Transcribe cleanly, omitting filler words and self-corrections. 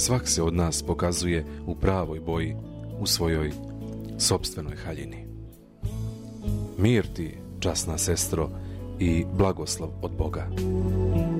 Svak se od nas pokazuje u pravoj boji, u svojoj sopstvenoj haljini. Mir ti, časna sestro, i blagoslov od Boga.